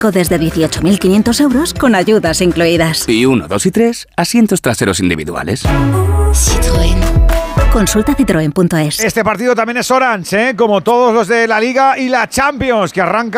desde 18.500 euros con ayudas incluidas. Y 1, 2 y 3, asientos traseros individuales. Citroën. Consulta citroen.es. Este partido también es Orange, como todos los de la Liga y la Champions, que arranca